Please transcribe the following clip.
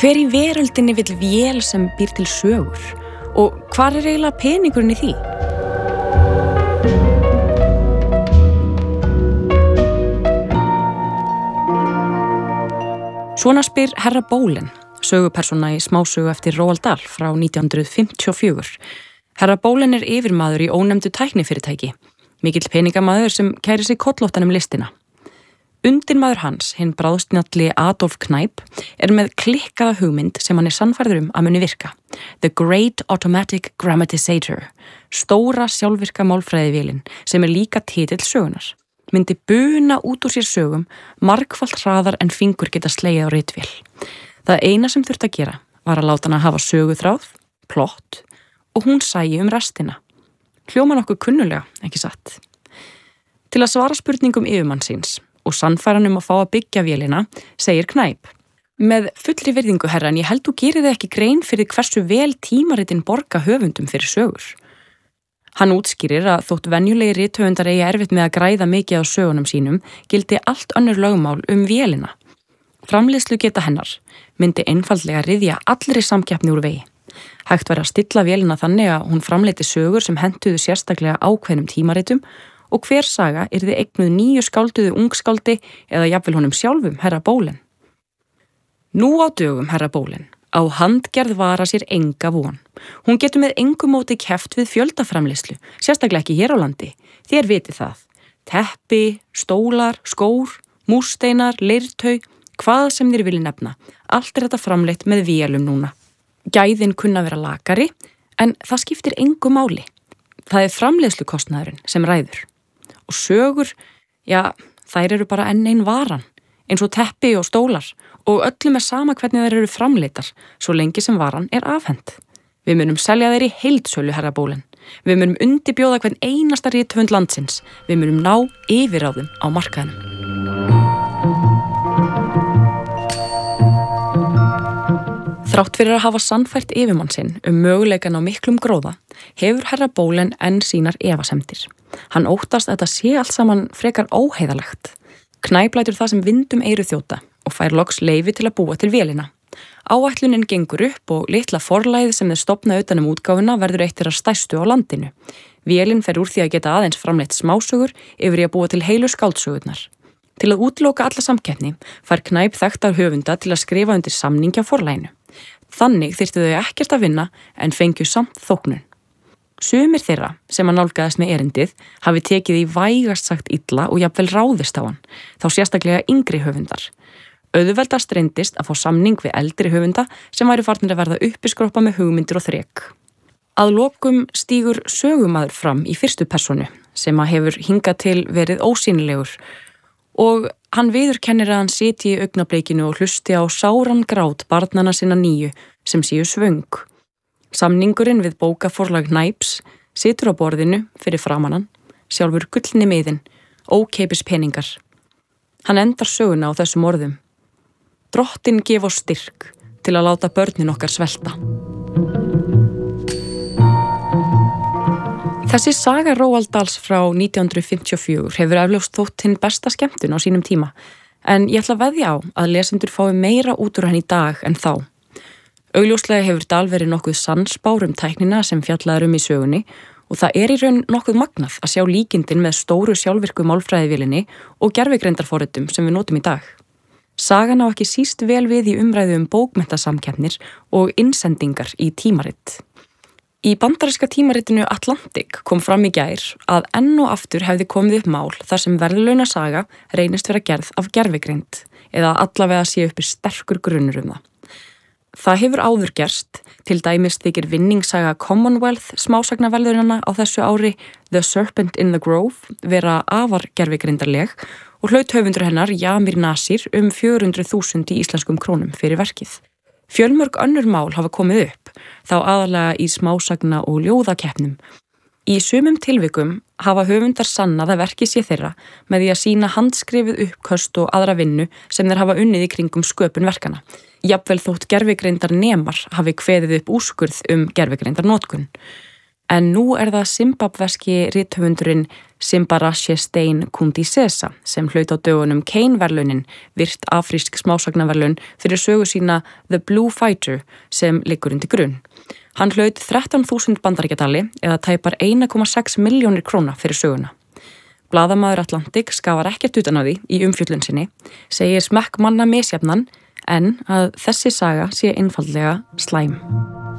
Hver í veröldinni vill vél sem býr til sögur? Og hvar eiginlega peningurinn í því? Svona spyr Herra Bólin, sögupersóna í smásögu eftir Roald Dahl frá 1954. Herra Bólin yfirmaður í ónefndu tæknifyrirtæki, mikill peningamaður sem kærir sig kollóttan listina. Undirmaður hans, hinn bráðsnjalli Adolf Kneipp, með klikkaða hugmynd sem hann sannfærður að muni virka. The Great Automatic Grammatisator, stóra sjálfvirka málfræðivélin sem líka titill sögunar. Myndi buna út úr sér sögum margfalt hraðar en fingur geta slegið á ritvél. Það eina sem þurfti að gera var að láta hana hafa söguþráð, plott og hún sæi restina. Hljóma nokkuð kunnulega, ekki satt. Til að svara spurningum yfirmanns síns og sannfæran að fá að byggja vélina, segir Kneipp. Með fullri virðingu, herra, en ég held þú gerir þið ekki grein fyrir hversu vel tímaritin borga höfundum fyrir sögur. Hann útskýrir að þótt venjulegi rithöfundar eigi erfitt með að græða mikið á sögunum sínum, gildi allt önnur lögmál vélina. Framleiðslu geta hennar myndi einfaldlega ryðja allri samkeppni úr vegi. Hægt væri að stilla vélina þannig að hún framleiti sögur sem hentuðu sérstaklega ákveðnum tímaritum og hver saga yrði eignuð nýju skálduðu ungskáldi eða jafnvel honum sjálfum, Herra Bólin. Nú á dögum, Herra Bólin, á handgerð vara sér enga von. Hún getur með engu móti keppt við fjöldaframleiðslu, sérstaklega ekki hér á landi. Þér vitið það. Teppi, stólar, skór, múrsteinar, leirtau, hvað sem þér vilji nefna. Allt þetta framleitt með vélum núna. Gæðin kunna vera lakari, en það skiptir engu máli. Það framleiðslukostnaðurinn sem ræður. Og sögur, já, þær eru bara enn ein varan, eins og teppi og stólar, og öllum sama hvernig þær eru framleitar, svo lengi sem varan afhent. Við munum selja þær í heildsölu, Herra Bólin. Við munum undirbjóða hvern einasta rithöfund landsins. Við munum ná yfirráðum á markaðnum. Þrátt fyrir að hafa sannfært yfirmann sinn möguleikan á miklum gróða, hefur Herra Bólin enn sínar efasemdir. Hann óttast að þetta sé allt saman frekar óheiðalegt. Kneipp lætur það sem vindum eyru þjóta og fær loks leyfi til að búa til vélina. Áætlunin gengur upp og litla forlagið sem þau stofna utan útgáfuna verður eitt þeirra stærstu á landinu. Vélin fer úr því að geta aðeins framleitt smásögur yfir í að búa til heilu skáldsögurnar. Til að útiloka alla samkeppni fær Kneipp þekkta höfunda til að skrifa undir samning hjá forlaginu. Þannig þyrftu þau ekkert að vinna en fengju samt þóknun. Sumir þeirra sem hann nálgaðist með erindið hafi tekið í vægast sagt illa og jafnvel ráðist á hann, þá sérstaklega yngri höfundar. Auðveldast reyndist að fá samning við eldri höfunda sem væri farnir að verða uppiskroppa með hugmyndir og þrek. Að lokum stígur sögumaður fram í fyrstu persónu sem hefur hingað til verið ósýnilegur og hann viðurkennir að hann sitji í augnablikinu og hlusti á sáran grát barnanna sinna 9 sem séu svöng. Samningurinn við bókaforlag Kneipps situr á borðinu fyrir framan hann, sjálfur gullni miðinn, ókeipis peningar. Hann endar söguna á þessum orðum. Drottinn gef oss styrk til að láta börnin okkar svelta. Þessi saga Roald Dahls frá 1954 hefur eflaust þótt hinn besta skemmtun á sínum tíma, en ég ætla að veðja á að lesendur fái meira út úr hann í dag en þá. Augljóslega hefur Dahl verið nokkuð sannspár tæknina sem fjallaður í sögunni og það í raun nokkuð magnað að sjá líkindin með stóru sjálfvirku málfræðivélinni og gervigreindarforritum sem við notum í dag. Sagan á ekki síst vel við í umræðu bókmenntasamkeppnir og innsendingar í tímarit. Í bandaríska tímaritinu Atlantic kom fram í gær að enn og aftur hefði komið upp mál þar sem verðlaunasaga reynist vera gerð af gervigreind eða allavega sé uppi sterkur grunnur það. Það hefur áður gerst, til dæmis þykir vinningssaga Commonwealth smásagnaverðlaunanna á þessu ári The Serpent in the Grove vera afar gervigreindarleg og hlaut höfundur hennar Jamir Nasir 400.000 í íslenskum krónum fyrir verkið. Fjölmörg önnur mál hafa komið upp, þá aðalega í smásagna og ljóðakeppnum. Í sumum tilvikum hafa höfundar sannað að verkið sé þeirra með því að sýna handskrifið uppköst og aðra vinnu sem þeir hafa unnið í kringum sköpun verkana. Jafnvel þótt gervigreindar nemar hafi kveðið upp úrskurð gervigreindar notkun. En nú það zimbabveski rithöfundurinn Simbarashe Stein Kundisesa sem hlaut á dögunum Kane-verðlaunin, virt afrísk smásagnaverðlaun fyrir sögu sína The Blue Fighter sem liggur undir grunn. Hann hlaut 13.000 bandaríkjadali eða tæpar 1,6 milljónir króna fyrir söguna. Blaðamaður Atlantic skafar ekkert utan á því í umfjöllun sinni, segir smekk manna misjafnan en að þessi saga sé einfaldlega slæm.